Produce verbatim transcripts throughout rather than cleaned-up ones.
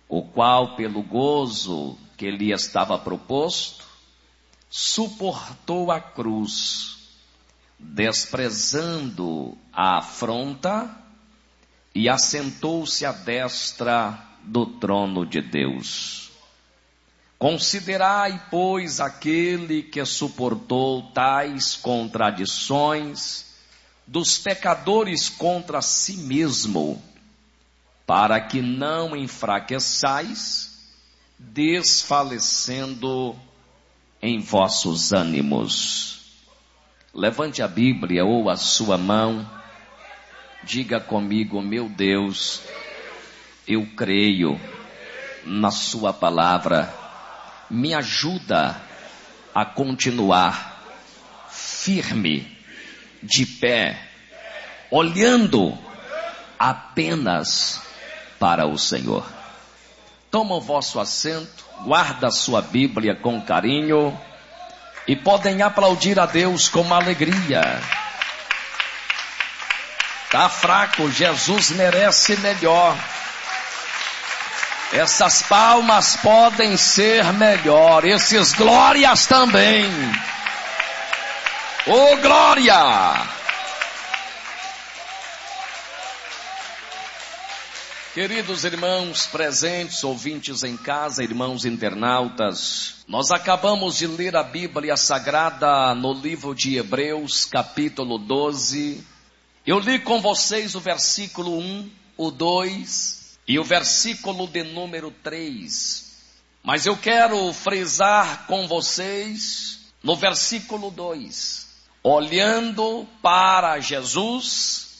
o qual, pelo gozo que lhe estava proposto, suportou a cruz, desprezando a afronta, e assentou-se à destra do trono de Deus. Considerai, pois, aquele que suportou tais contradições dos pecadores contra si mesmo, para que não enfraqueçais, desfalecendo em vossos ânimos. Levante a Bíblia ou a sua mão, diga comigo: meu Deus, eu creio na sua palavra, me ajuda a continuar firme, de pé, olhando apenas para o Senhor. Toma o vosso assento, guarda a sua Bíblia com carinho e podem aplaudir a Deus com alegria. Tá fraco, Jesus merece melhor. Essas palmas podem ser melhor, esses glórias também. Ô glória! Queridos irmãos presentes, ouvintes em casa, irmãos internautas, nós acabamos de ler a Bíblia Sagrada no livro de Hebreus, capítulo doze. Eu li com vocês o versículo um, o dois e o versículo de número três. Mas eu quero frisar com vocês no versículo dois. Olhando para Jesus,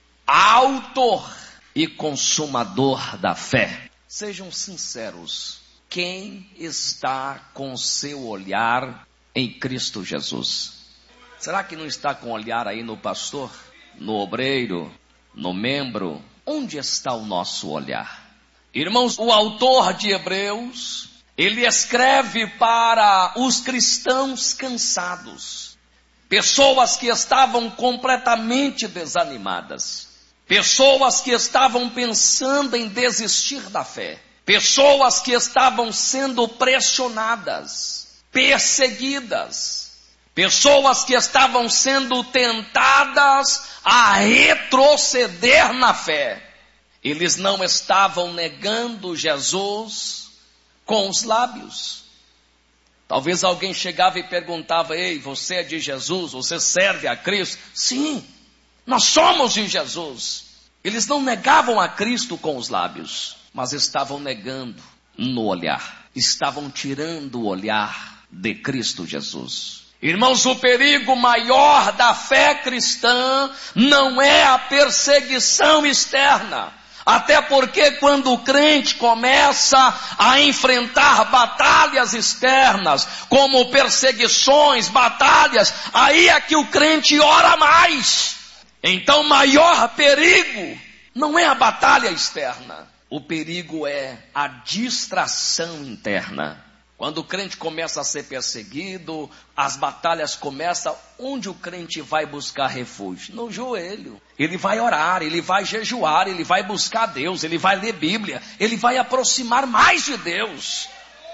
autor e consumador da fé. Sejam sinceros, quem está com seu olhar em Cristo Jesus? Será que não está com o olhar aí no pastor, no obreiro, no membro? Onde está o nosso olhar? Irmãos, o autor de Hebreus, ele escreve para os cristãos cansados, pessoas que estavam completamente desanimadas, pessoas que estavam pensando em desistir da fé, pessoas que estavam sendo pressionadas, perseguidas, pessoas que estavam sendo tentadas a retroceder na fé. Eles não estavam negando Jesus com os lábios. Talvez alguém chegava e perguntava: ei, você é de Jesus? Você serve a Cristo? Sim, nós somos de Jesus. Eles não negavam a Cristo com os lábios, mas estavam negando no olhar. Estavam tirando o olhar de Cristo Jesus. Irmãos, o perigo maior da fé cristã não é a perseguição externa. Até porque quando o crente começa a enfrentar batalhas externas, como perseguições, batalhas, aí é que o crente ora mais. Então, o maior perigo não é a batalha externa. O perigo é a distração interna. Quando o crente começa a ser perseguido, as batalhas começam, onde o crente vai buscar refúgio? No joelho. Ele vai orar, ele vai jejuar, ele vai buscar Deus, ele vai ler Bíblia, ele vai aproximar mais de Deus.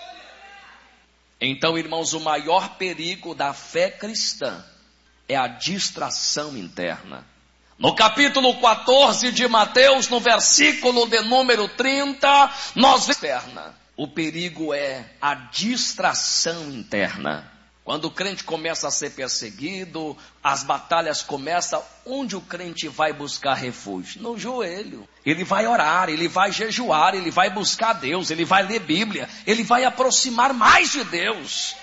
Então, irmãos, o maior perigo da fé cristã é a distração interna. No capítulo quatorze de Mateus, no versículo de número trinta, nós vemos o perigo é a distração interna. Quando o crente começa a ser perseguido, as batalhas começam, onde o crente vai buscar refúgio? No joelho. Ele vai orar, ele vai jejuar, ele vai buscar Deus, ele vai ler Bíblia, ele vai aproximar mais de Deus.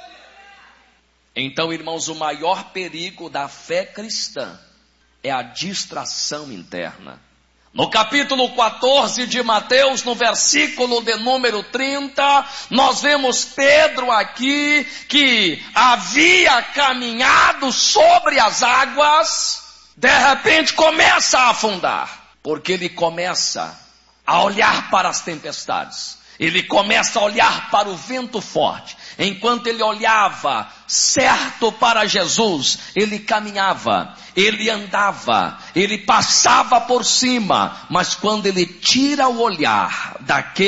Então, irmãos, o maior perigo da fé cristã é a distração interna. No capítulo quatorze de Mateus, no versículo de número trinta, nós vemos Pedro aqui, que havia caminhado sobre as águas, de repente começa a afundar, porque ele começa a olhar para as tempestades. Ele começa a olhar para o vento forte. Enquanto ele olhava certo para Jesus, ele caminhava, ele andava, ele passava por cima. Mas quando ele tira o olhar daquele